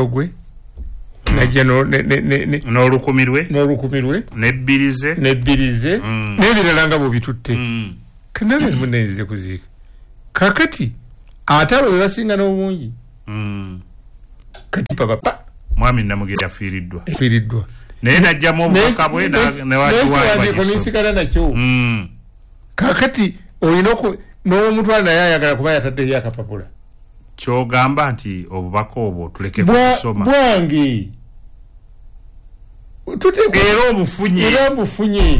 Kalogwe najja n'olukumirwe nebbirize n'ebirala nga bubitutte kanabe munenze kuziika kakati atalo bebasinga n'obungi kati papa mwami Namugera afiiriddwa naye najjamu obubaka bwe newakiwaandiiko nakyo kakati olina n'omutwala naye ayagala kuba yataddeyo akapapula kyogamba nti obubaka obwo tuleke kusoma bwange era obufunye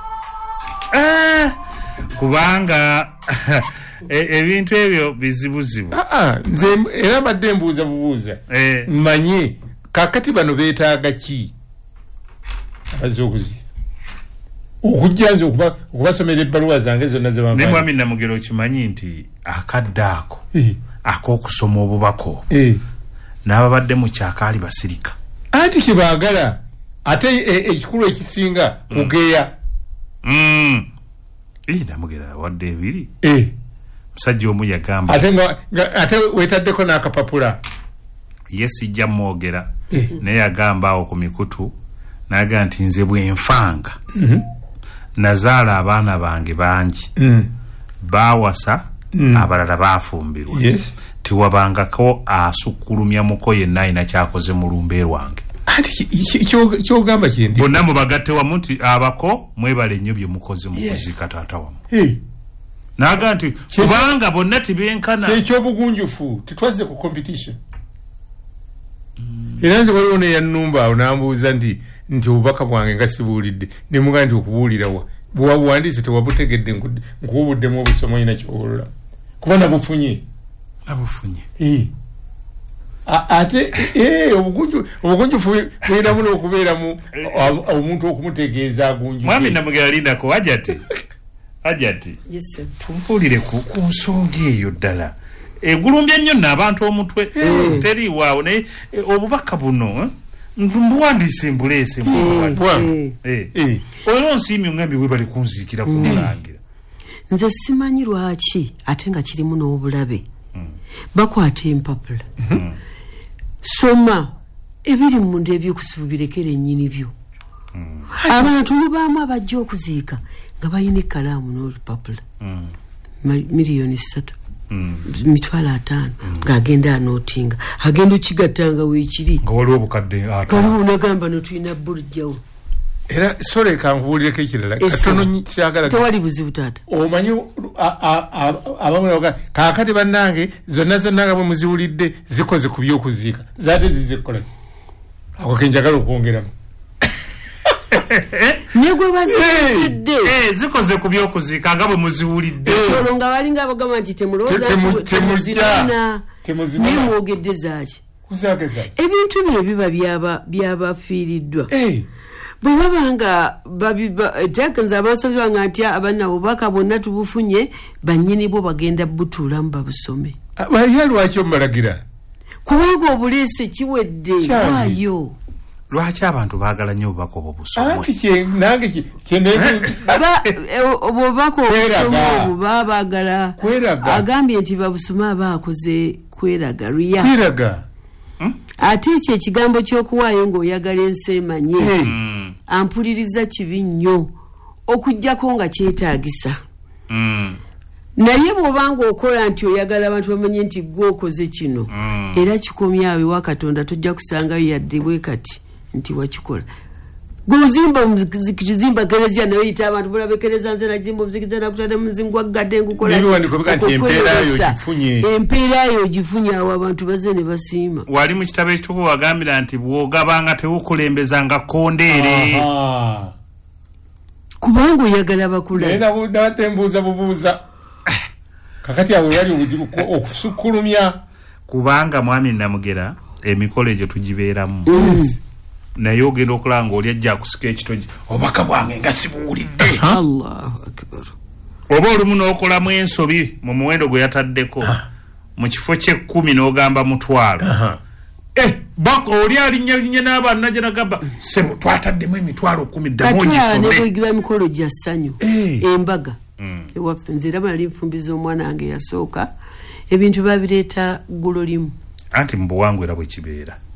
kubanga ebintu ebyo bizibuzibu nze era badde mbuuza mmanye kakati bano beetaaga ki abazze okujja nze okubasomera ebbaluwa zange zonna naye mwami Namugera okimanyi nti akadde ako ak'okusoma obubaka obwo n'ababadde mu kyakaali basirika anti kyebaagala ate ekikulu ekisinga kugeya Namugera wadde ebiri musajja omu yagamba ate wetaddeko n'akapapula ye sijja mwogera naye yagamba awo ku mikutu naga nti nze bwenfanga nazaala abaana bange bangi baawasa abalala baafumbirwa tiwabangako asukkulumya muko yenna alina kyakoze mu lumbe lwange kyogamba kyendi bonna mubagatte wamu nti abako mwebale nnyo bye mukoze mu kuziika taata wamu naga nti kubanga bonna tibenkana ekyobugunjufu titwazze ku competition era nze waliwo neyannumba awo nambuuza nti obubaka bwange nga sibuulidde nemugaa nti okubuulirawa bwewabuwandiise tewabutegedde nkububuddemu obusoma ina kyowolola kuba nabufunye ate obugunjufu bulinamu n'okubeeramu omuntu okumutegeeza agunjudde mwami Namugera lindako ajati tubuulire ku nsonga eyo ddala egulumbye nnyo n'abantu omutwe teri waawo naye obubaka buno mbuwandiise mbuleese olwo nsiimye ngambi we bali kunziikira ku mulangira nze simanyi lwaki ate nga kirimu n'obulabe bakwata empapula soma ebiri munda ebyokusibu birekere ennyini byo abantu mubaamu abajja okuziika nga balina ekkalaamu n'olupapula miliyoni 3 mitwalo 5 ng'agenda anootinga agenda okigattanga weekiri nga waliwo obukadde waliwo nagamba notulina bulujjawo era sole kankubuulireko ekirala katono kyagala tewali buzibu taata omanyi abamwe kaakati bannange zonna nga bwe muziwulidde zikoze ku byokuziika zaate zizekkola ako kenjagala okwongeramu negwe baziwulidde zikoze ku byokuziika nga bwe muziwulidde olwo nga balinga abagamba nti temulowooza temuzirana naye mwogedde zaaki ebintu bino biba byabafiiriddwa bwe babanga tekenza abasabanga nti abana obubaka bonna tubufunye bannyini bwo bagenda butuulamu babusome ye lwaki omubalagira kubanga obuleese kiwedde waayo lwaki abantu baagala nnyo obubaka obwo busomwe nange obubaka obusoma obwo baba baagala agambye nti babusome aba akoze kweraga kweraga ate ekyo ekigambo ky'okuwaayo ng'oyagala ensi emanye ampuliriza kibi nnyo okujjako nga kyetaagisa naye bw'obanga okola nti oyagala abantu bamanye nti gwe okoze kino era kikomye awo ewa Katonda tojja kusangayo yadde bwe kati nti wakikola guzimba kerezia nayo yita abantu bulabe kereza nze nazimba omuzikiza nakutadde muzingu gwadde ngukola empeera yo gifunye awo abantu bazze ne basiima wali mu kitabo ekitukuvu wagambira nti bw'ogabanga tewukulembezanga kkondeere kubanga oyagala bakula naye nabadde mbuuza kakati awo yali obuzibu okusukkulumya kubanga mwami Namugera emikolo egyo tugibeeramu naye ogenda okulanga oli ajja akusika ekitogi obubaka bwange nga sibuwulidde Allahu akbar oba olumu n'okolamu ensobi mu muwendo gwe yataddeko mu kifo kye10 n'ogamba mutwalo bako oli alinnyalinnya n'abantu najja nagamba sebo twataddemu emitwalo 10 ddamu ogisome katwala mikolo gya ssanyu embaga ewaffe nze era bali nfumbiza omwana wange yasooka ebintu babireeta ggulo limu anti mu buwangwa era bwe kibeera